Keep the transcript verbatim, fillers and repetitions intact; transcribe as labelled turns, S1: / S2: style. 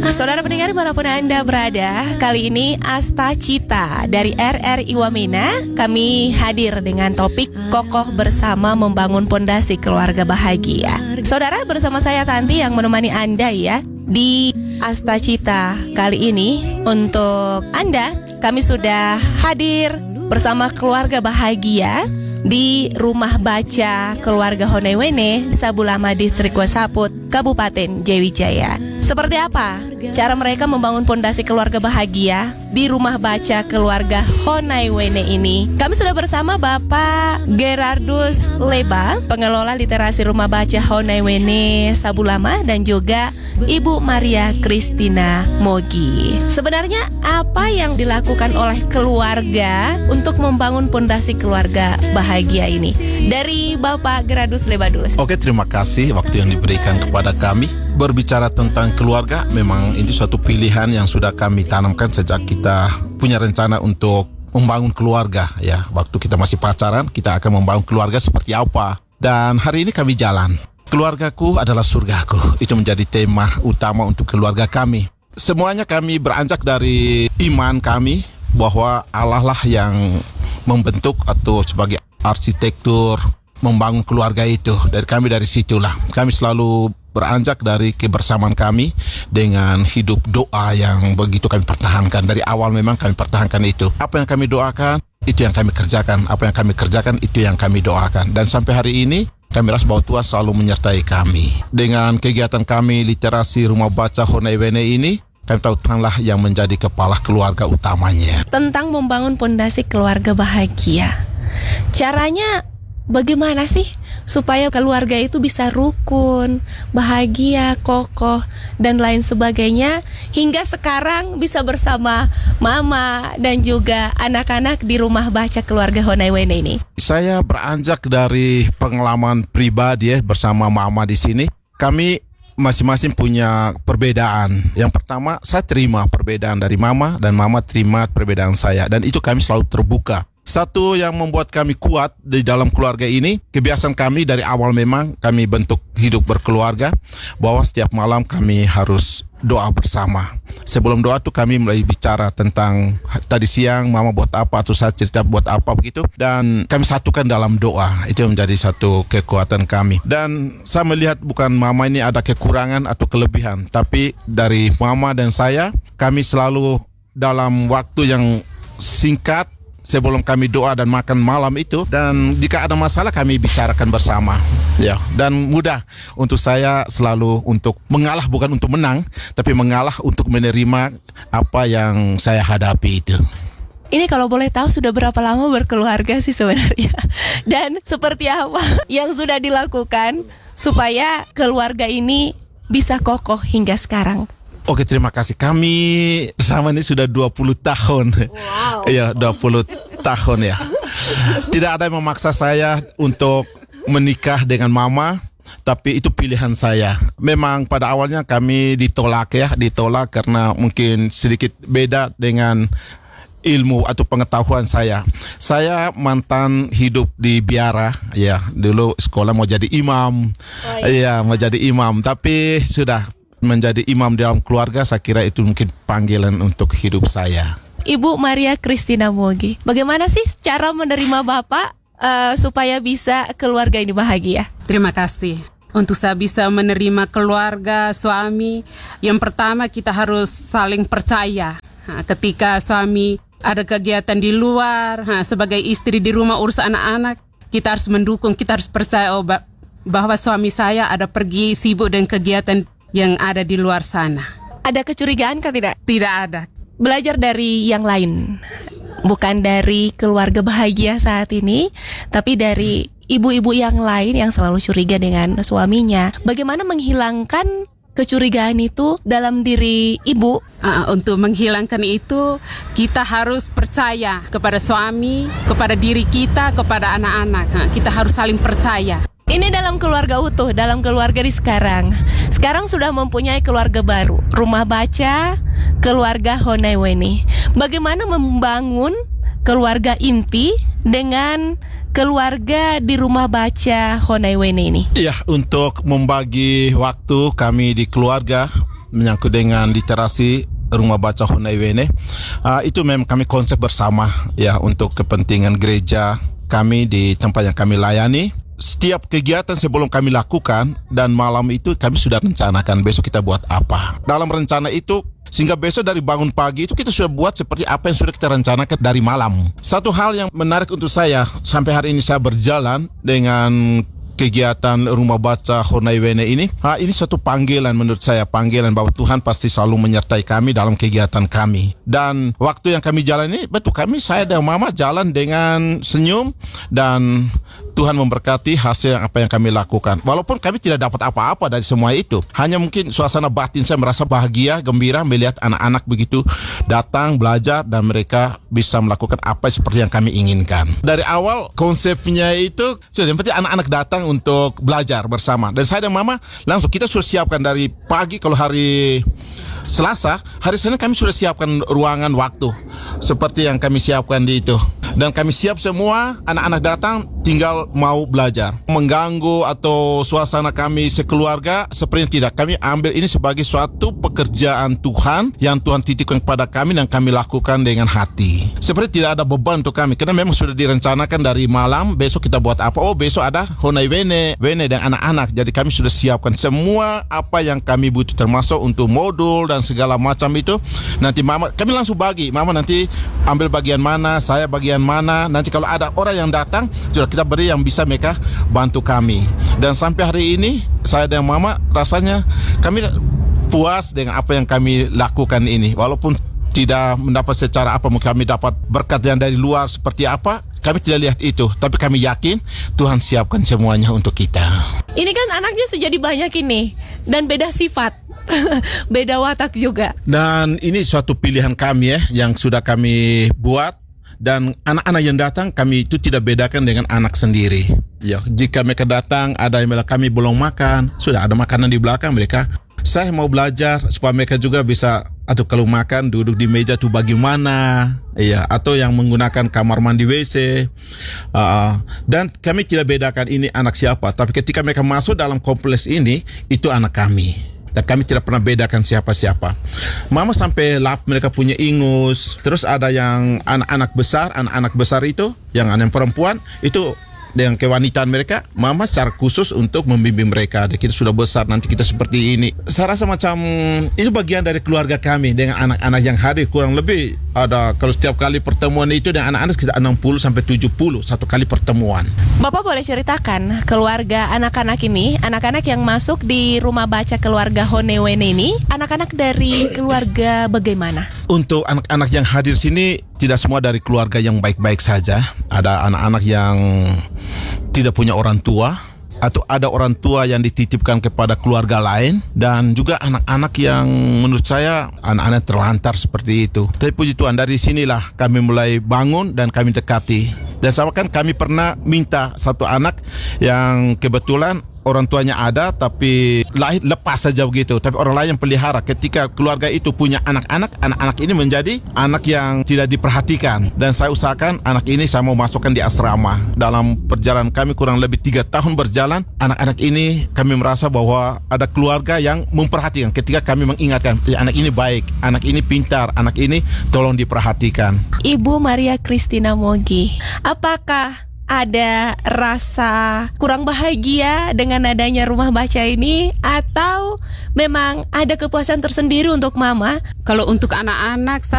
S1: Saudara pendengar dimanapun Anda berada, kali ini Asta Cita dari R R I Wamena, kami hadir dengan topik kokoh bersama membangun pondasi keluarga bahagia. Saudara, bersama saya Tanti yang menemani Anda ya di Asta Cita kali ini. Untuk Anda, kami sudah hadir bersama keluarga bahagia di Rumah Baca Keluarga Honaiwene, Sabulama, Distrik Wasaput, Kabupaten Jayawijaya. Seperti apa cara mereka membangun pondasi keluarga bahagia di Rumah Baca Keluarga Honaiwene ini? Kami sudah bersama Bapak Gerardus Leba, pengelola literasi Rumah Baca Honaiwene Sabulama, dan juga Ibu Maria Kristina Mogi. Sebenarnya apa yang dilakukan oleh keluarga untuk membangun pondasi keluarga bahagia ini? Dari Bapak Gerardus Leba dulu.
S2: Oke, terima kasih waktu yang diberikan kepada kami. Berbicara tentang keluarga, memang ini suatu pilihan yang sudah kami tanamkan sejak kita punya rencana untuk membangun keluarga ya. Waktu kita masih pacaran, kita akan membangun keluarga seperti apa. Dan hari ini kami jalan. Keluargaku adalah surgaku. Itu menjadi tema utama untuk keluarga kami. Semuanya kami beranjak dari iman kami bahwa Allah lah yang membentuk atau sebagai arsitektur membangun keluarga itu. Dari kami dari situlah kami selalu beranjak dari kebersamaan kami dengan hidup doa yang begitu kami pertahankan. Dari awal memang kami pertahankan itu. Apa yang kami doakan, itu yang kami kerjakan. Apa yang kami kerjakan, itu yang kami doakan. Dan sampai hari ini kami rasa bahwa Tuhan selalu menyertai kami. Dengan kegiatan kami literasi Rumah Baca Honaiwene ini, kami tahu Tuhanlah yang menjadi kepala keluarga utamanya.
S1: Tentang membangun pondasi keluarga bahagia, caranya bagaimana sih supaya keluarga itu bisa rukun, bahagia, kokoh, dan lain sebagainya, hingga sekarang bisa bersama mama dan juga anak-anak di Rumah Baca Keluarga Honaiwene ini?
S2: Saya beranjak dari pengalaman pribadi ya, bersama mama di sini. Kami masing-masing punya perbedaan. Yang pertama, saya terima perbedaan dari mama, dan mama terima perbedaan saya, dan itu kami selalu terbuka. Satu yang membuat kami kuat di dalam keluarga ini, kebiasaan kami dari awal memang kami bentuk hidup berkeluarga, bahwa setiap malam kami harus doa bersama. Sebelum doa tuh kami mulai bicara tentang tadi siang mama buat apa, atau saya cerita buat apa begitu, dan kami satukan dalam doa. Itu menjadi satu kekuatan kami. Dan saya melihat bukan mama ini ada kekurangan atau kelebihan, tapi dari mama dan saya, kami selalu dalam waktu yang singkat sebelum kami doa dan makan malam itu, dan jika ada masalah kami bicarakan bersama ya. Dan mudah untuk saya selalu untuk mengalah, bukan untuk menang, tapi mengalah untuk menerima apa yang saya hadapi itu.
S1: Ini kalau boleh tahu sudah berapa lama berkeluarga sih sebenarnya? Dan seperti apa yang sudah dilakukan supaya keluarga ini bisa kokoh hingga sekarang?
S2: Oke, terima kasih. Kami sama ini sudah dua puluh tahun.
S1: Wow.
S2: Iya, dua puluh tahun ya. Tidak ada yang memaksa saya untuk menikah dengan mama, tapi itu pilihan saya. Memang pada awalnya kami ditolak ya, ditolak karena mungkin sedikit beda dengan ilmu atau pengetahuan saya. Saya mantan hidup di biara ya, dulu sekolah mau jadi imam. Oh, iya, mau jadi imam, tapi sudah menjadi imam dalam keluarga, saya kira itu mungkin panggilan untuk hidup saya.
S1: Ibu Maria Kristina Mogi, bagaimana sih cara menerima Bapak uh, supaya bisa keluarga ini bahagia?
S3: Terima kasih. Untuk saya bisa menerima keluarga, suami, yang pertama kita harus saling percaya. Nah, ketika suami ada kegiatan di luar, nah, sebagai istri di rumah urus anak-anak, kita harus mendukung, kita harus percaya oh, bahwa suami saya ada pergi sibuk dengan kegiatan yang ada di luar sana.
S1: Ada kecurigaan kan tidak?
S3: Tidak ada.
S1: Belajar dari yang lain, bukan dari keluarga bahagia saat ini, tapi dari ibu-ibu yang lain yang selalu curiga dengan suaminya. Bagaimana menghilangkan kecurigaan itu dalam diri ibu?
S3: Uh, untuk menghilangkan itu, kita harus percaya kepada suami, kepada diri kita, kepada anak-anak. Uh, kita harus saling percaya.
S1: Ini dalam keluarga utuh, dalam keluarga di sekarang. Sekarang sudah mempunyai keluarga baru, Rumah Baca Keluarga Honaiwene. Bagaimana membangun keluarga inti dengan keluarga di Rumah Baca Honaiwene ini?
S2: Iya, untuk membagi waktu kami di keluarga, menyangkut dengan literasi Rumah Baca Honaiwene. Uh, itu memang kami konsep bersama ya untuk kepentingan gereja kami di tempat yang kami layani. Setiap kegiatan sebelum kami lakukan dan malam itu kami sudah rencanakan besok kita buat apa. Dalam rencana itu sehingga besok dari bangun pagi itu kita sudah buat seperti apa yang sudah kita rencanakan dari malam. Satu hal yang menarik untuk saya sampai hari ini saya berjalan dengan kegiatan Rumah Baca Honaiwene ini, ha, ini satu panggilan menurut saya, panggilan bahwa Tuhan pasti selalu menyertai kami dalam kegiatan kami. Dan waktu yang kami jalan ini, betul kami, saya dan Mama jalan dengan senyum dan Tuhan memberkati hasil apa yang kami lakukan. Walaupun kami tidak dapat apa-apa dari semua itu, hanya mungkin suasana batin saya merasa bahagia, gembira melihat anak-anak begitu datang, belajar, dan mereka bisa melakukan apa seperti yang kami inginkan. Dari awal konsepnya itu, sudah yang penting anak-anak datang untuk belajar bersama. Dan saya dan Mama langsung kita sudah siapkan dari pagi. Kalau hari Selasa, hari Senin kami sudah siapkan ruangan waktu seperti yang kami siapkan di itu. Dan kami siap semua, anak-anak datang tinggal mau belajar. Mengganggu atau suasana kami sekeluarga sepertinya tidak. Kami ambil ini sebagai suatu pekerjaan Tuhan yang Tuhan titipkan kepada kami dan kami lakukan dengan hati. Seperti tidak ada beban untuk kami karena memang sudah direncanakan dari malam. Besok kita buat apa? Oh, besok ada Honaiwene, Wene dan anak-anak. Jadi kami sudah siapkan semua apa yang kami butuh termasuk untuk modul dan segala macam itu. Nanti Mama, kami langsung bagi. Mama nanti ambil bagian mana, saya bagian mana. Nanti kalau ada orang yang datang, sudah kita beri yang bisa mereka bantu kami. Dan sampai hari ini saya dan Mama rasanya kami puas dengan apa yang kami lakukan ini. Walaupun tidak mendapat secara apa, kami dapat berkat yang dari luar seperti apa, kami tidak lihat itu. Tapi kami yakin Tuhan siapkan semuanya untuk kita.
S1: Ini kan anaknya sudah jadi banyak ini dan beda sifat. Beda watak juga. Dan
S2: ini suatu pilihan kami ya yang sudah kami buat. Dan anak-anak yang datang kami itu tidak bedakan dengan anak sendiri. Ya, jika mereka datang ada yang bilang kami belum makan, sudah ada makanan di belakang mereka. Saya mau belajar supaya mereka juga bisa, atau kalau makan duduk di meja tuh bagaimana, iya, atau yang menggunakan kamar mandi W C. Uh, dan kami tidak bedakan ini anak siapa, tapi ketika mereka masuk dalam kompleks ini itu anak kami. Dan kami tidak pernah bedakan siapa-siapa. Mama sampai lap mereka punya ingus. Terus ada yang anak-anak besar, anak-anak besar itu, yang anak perempuan itu dengan kewanitaan mereka, Mama secara khusus untuk membimbing mereka. Kita sudah besar, nanti kita seperti ini. Saya rasa macam itu bagian dari keluarga kami dengan anak-anak yang hadir. Kurang lebih ada, kalau setiap kali pertemuan itu dengan anak-anak sekitar enam puluh sampai tujuh puluh satu kali pertemuan.
S1: Bapak boleh ceritakan keluarga anak-anak ini, anak-anak yang masuk di Rumah Baca Keluarga Honaiwene ini, anak-anak dari keluarga bagaimana?
S2: Untuk anak-anak yang hadir sini tidak semua dari keluarga yang baik-baik saja. Ada anak-anak yang tidak punya orang tua, atau ada orang tua yang dititipkan kepada keluarga lain, dan juga anak-anak yang menurut saya anak-anak terlantar seperti itu. Tapi puji Tuhan, dari sinilah kami mulai bangun dan kami dekati. Dan sama kan kami pernah minta satu anak yang kebetulan orang tuanya ada tapi lahir lepas saja begitu, tapi orang lain yang pelihara. Ketika keluarga itu punya anak-anak, anak-anak ini menjadi anak yang tidak diperhatikan. Dan saya usahakan anak ini saya mau masukkan di asrama. Dalam perjalanan kami kurang lebih tiga tahun berjalan, anak-anak ini kami merasa bahwa ada keluarga yang memperhatikan. Ketika kami mengingatkan, anak ini baik, anak ini pintar, anak ini tolong diperhatikan.
S1: Ibu Maria Christina Mogi, apakah ada rasa kurang bahagia dengan adanya rumah baca ini, atau memang ada kepuasan tersendiri untuk Mama?
S3: Kalau untuk anak-anak